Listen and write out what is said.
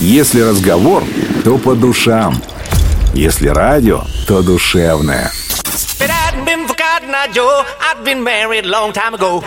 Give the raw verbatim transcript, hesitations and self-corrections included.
Если разговор, то по душам. Если радио, то душевное. If it hadn't been for Cotton Eye Joe, I'd been married a long time ago.